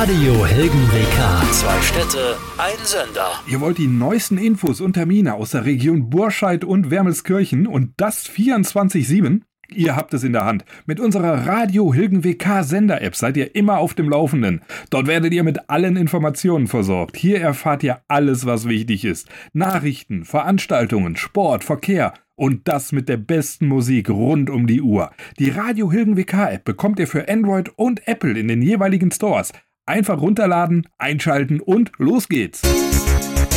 Radio Hilgen WK. 2 Städte, ein Sender. Ihr wollt die neuesten Infos und Termine aus der Region Burscheid und Wermelskirchen und das 24/7? Ihr habt es in der Hand. Mit unserer Radio Hilgen WK Sender-App seid ihr immer auf dem Laufenden. Dort werdet ihr mit allen Informationen versorgt. Hier erfahrt ihr alles, was wichtig ist. Nachrichten, Veranstaltungen, Sport, Verkehr und das mit der besten Musik rund um die Uhr. Die Radio Hilgen WK App bekommt ihr für Android und Apple in den jeweiligen Stores. Einfach runterladen, einschalten und los geht's.